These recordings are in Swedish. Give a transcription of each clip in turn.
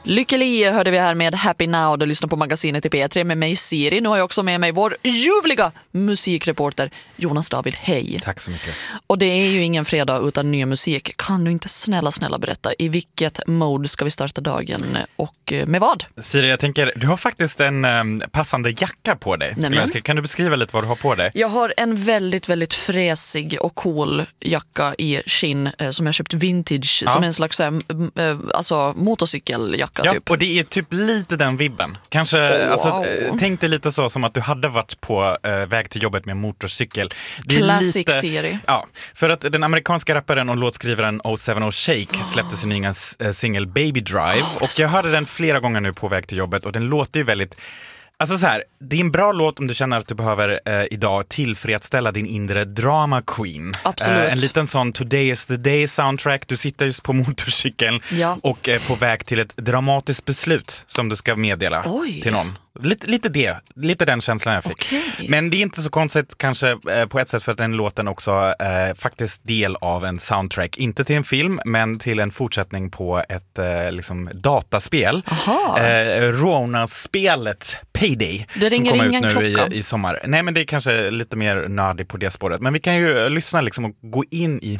Lycklig hörde vi här med Happy Now. Du lyssnar på magasinet i P3 med mig Siri. Nu har jag också med mig vår ljuvliga musikreporter Jonas David. Hej. Tack så mycket. Och det är ju ingen fredag utan ny musik. Kan du inte snälla berätta i vilket mode ska vi starta dagen och med vad? Siri, jag tänker, du har faktiskt en passande jacka på dig. Kan du beskriva lite vad du har på dig? Jag har en väldigt fräsig och cool jacka i skinn som jag köpt vintage som en slags motorcykeljacka. Ja, typ. Och det är typ lite den vibben. Kanske, tänk dig lite så som att du hade varit på väg till jobbet med motorcykel. Det är Classic lite, serie. Ja, för att den amerikanska rapparen och låtskrivaren 070 Shake släppte sin nya singel Baby Drive. Och jag hörde den flera gånger nu på väg till jobbet och den låter ju väldigt... Alltså så här, det är en bra låt om du känner att du behöver idag tillfredsställa din inre drama queen. Absolut. En liten sån Today is the day soundtrack. Du sitter just på motorcykeln och på väg till ett dramatiskt beslut som du ska meddela till någon. Lite den känslan jag fick. Okay. Men det är inte så konstigt kanske på ett sätt för att den låten också faktiskt del av en soundtrack. Inte till en film men till en fortsättning på ett dataspel. Rona-spelet Payday som kommer ut nu i sommar. Nej, men det är kanske lite mer nördigt på det spåret. Men vi kan ju lyssna och gå in i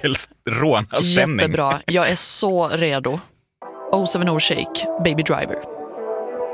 motorcykelrånarstämning. Jättebra. Jag är så redo. 070 Shake, Baby Driver.